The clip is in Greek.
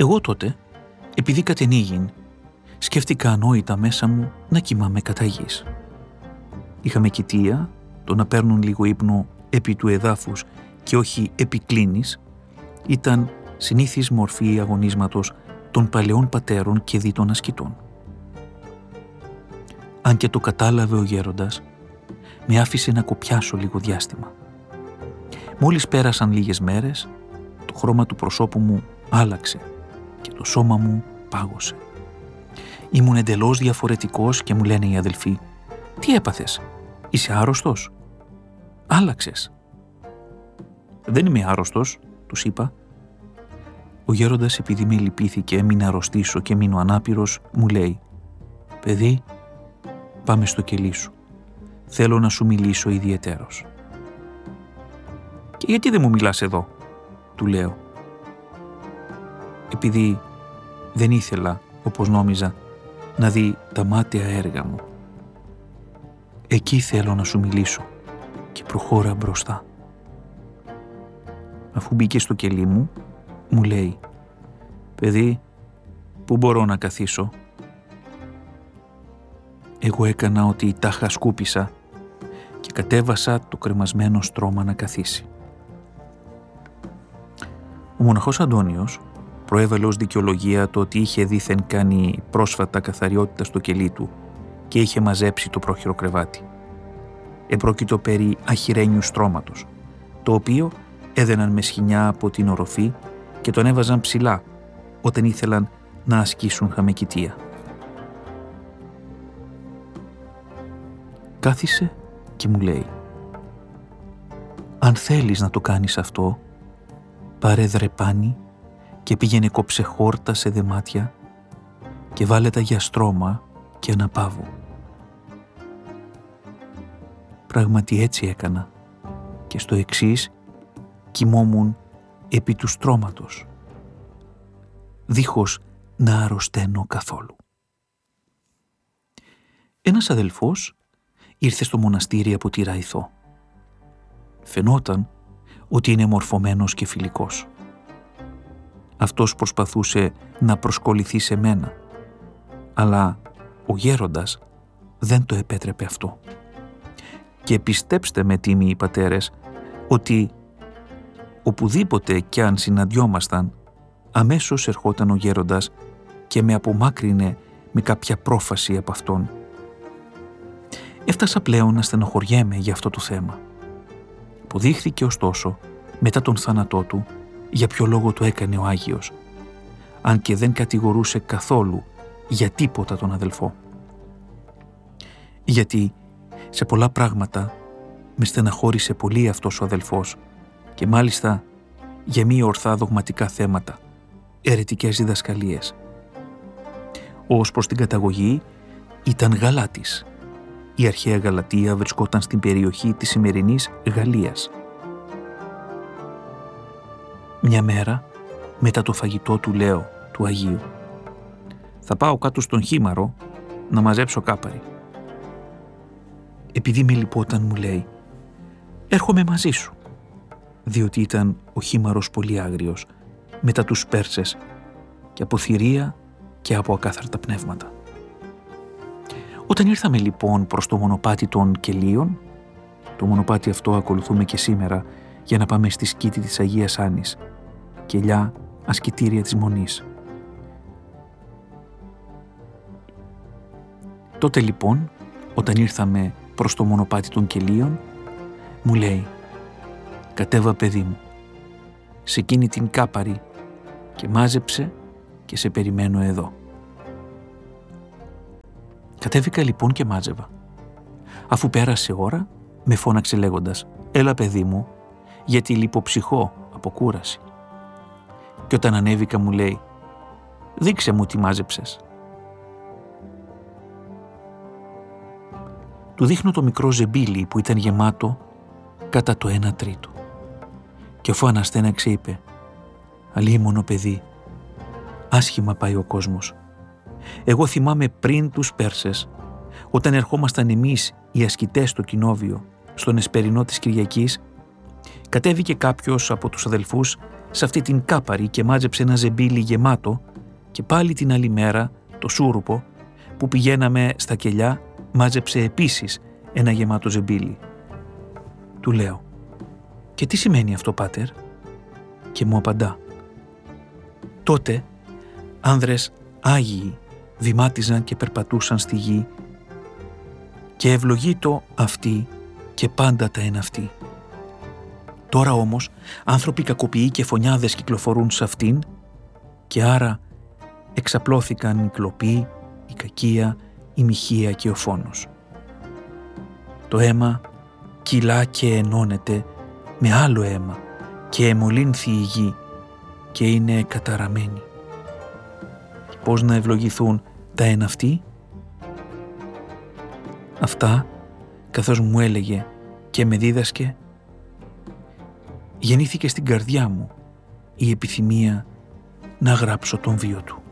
Εγώ τότε, επειδή κατενήγην, σκέφτηκα ανόητα μέσα μου να κοιμάμαι κατά γης. Είχαμε κοιτία, το να παίρνουν λίγο ύπνο επί του εδάφους και όχι επί κλίνης, ήταν συνήθις μορφή αγωνίσματος των παλαιών πατέρων και δι των ασκητών. Αν και το κατάλαβε ο γέροντας, με άφησε να κοπιάσω λίγο διάστημα. Μόλις πέρασαν λίγες μέρες, το χρώμα του προσώπου μου άλλαξε και το σώμα μου πάγωσε. Ήμουν εντελώς διαφορετικός και μου λένε οι αδελφοί, «Τι έπαθες, είσαι άρρωστος, άλλαξες». «Δεν είμαι άρρωστος», τους είπα. Ο γέροντας, επειδή με λυπήθηκε, μην αρρωστήσω και μείνω ανάπηρος, μου λέει, «Παιδί, πάμε στο κελί σου. Θέλω να σου μιλήσω ιδιαιτέρως». «Και γιατί δεν μου μιλάς εδώ», του λέω. «Επειδή δεν ήθελα, όπως νόμιζα, να δει τα μάταια έργα μου. Εκεί θέλω να σου μιλήσω και προχώρα μπροστά». Αφού μπήκε στο κελί μου, μου λέει, «Παιδί, πού μπορώ να καθίσω?» Εγώ έκανα ότι τάχα σκούπισα και κατέβασα το κρεμασμένο στρώμα να καθίσει. Ο μοναχός Αντώνιος προέβαλε ως δικαιολογία το ότι είχε δήθεν κάνει πρόσφατα καθαριότητα στο κελί του και είχε μαζέψει το πρόχειρο κρεβάτι. Επρόκειτο περί αχυρένιου στρώματος, το οποίο έδαιναν με σχοινιά από την οροφή και τον έβαζαν ψηλά όταν ήθελαν να ασκήσουν χαμεκητία. Κάθισε και μου λέει, «Αν θέλεις να το κάνεις αυτό, πάρε δρεπάνι και πήγαινε κόψε χόρτα σε δεμάτια και βάλε τα για στρώμα και αναπαύω». Πράγματι έτσι έκανα και στο εξής κοιμόμουν επί του στρώματος, δίχως να αρρωσταίνω καθόλου. Ένας αδελφός ήρθε στο μοναστήρι από τη Ραϊθό. Φαινόταν ότι είναι μορφωμένος και φιλικός. Αυτός προσπαθούσε να προσκοληθεί σε μένα, αλλά ο γέροντας δεν το επέτρεπε αυτό. Και πιστέψτε με, τίμιοι πατέρες, ότι οπουδήποτε κι αν συναντιόμασταν, αμέσως ερχόταν ο γέροντας και με απομάκρυνε με κάποια πρόφαση από αυτόν. Έφτασα πλέον να στενοχωριέμαι για αυτό το θέμα. Αποδείχθηκε ωστόσο, μετά τον θάνατό του, για ποιο λόγο το έκανε ο Άγιος, αν και δεν κατηγορούσε καθόλου για τίποτα τον αδελφό. Γιατί σε πολλά πράγματα με στεναχώρησε πολύ αυτός ο αδελφός και μάλιστα για μη ορθά δογματικά θέματα, αιρετικές διδασκαλίες. Ως προς την καταγωγή ήταν Γαλάτης. Η αρχαία Γαλατεία βρισκόταν στην περιοχή της σημερινής Γαλλίας. Μια μέρα, μετά το φαγητό του λέω, του Αγίου, «Θα πάω κάτω στον Χήμαρο να μαζέψω κάπαρη». Επειδή με λυπόταν μου λέει, «Έρχομαι μαζί σου», διότι ήταν ο Χήμαρος πολύ άγριος μετά τους Πέρσες και από θηρία και από ακάθαρτα πνεύματα. Όταν ήρθαμε λοιπόν προς το μονοπάτι των Κελίων, το μονοπάτι αυτό ακολουθούμε και σήμερα για να πάμε στη σκήτη της Αγίας Άννης, κελιά ασκητήρια της Μονής. Τότε λοιπόν, όταν ήρθαμε προς το μονοπάτι των Κελίων, μου λέει, «Κατέβα, παιδί μου, σε εκείνη την κάπαρη και μάζεψε και σε περιμένω εδώ». Κατέβηκα λοιπόν και μάζευα. Αφού πέρασε ώρα, με φώναξε λέγοντας, «Έλα, παιδί μου, γιατί λιποψυχώ από κούραση». Και όταν ανέβηκα μου λέει, «Δείξε μου τι μάζεψες». Του δείχνω το μικρό ζεμπίλι που ήταν γεμάτο κατά το 1/3. Και αφού αναστέναξε είπε, «Αλίμονο, παιδί, άσχημα πάει ο κόσμος. Εγώ θυμάμαι πριν τους Πέρσες, όταν ερχόμασταν εμείς οι ασκητές στο κοινόβιο, στον εσπερινό της Κυριακής, κατέβηκε κάποιος από τους αδελφούς σε αυτή την κάπαρη και μάζεψε ένα ζεμπίλι γεμάτο και πάλι την άλλη μέρα το σούρουπο που πηγαίναμε στα κελιά μάζεψε επίσης ένα γεμάτο ζεμπίλι. Του λέω «Και τι σημαίνει αυτό, πάτερ?» Και μου απαντά «Τότε άνδρες άγιοι βημάτιζαν και περπατούσαν στη γη και ευλογείτο αυτή και πάντα τα εν αυτή. Τώρα όμως άνθρωποι κακοποιοί και φωνιάδες κυκλοφορούν σε αυτήν και άρα εξαπλώθηκαν η κλοπή, η κακία, η μοιχεία και ο φόνος. Το αίμα κυλά και ενώνεται με άλλο αίμα και εμολύνθη η γη και είναι καταραμένη. Πώς να ευλογηθούν τα εν αυτοί?» Αυτά, καθώς μου έλεγε και με δίδασκε, γεννήθηκε στην καρδιά μου η επιθυμία να γράψω τον βίο του.